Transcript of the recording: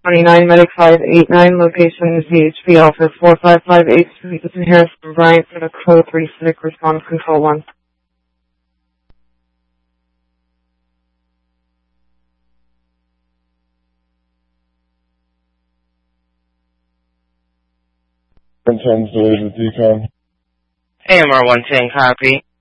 29 Medic 589, location ZHP office 4558 Street, Harrison Bryant for the code 36, response control 1. Intense delivery decon. AMR 110, copy.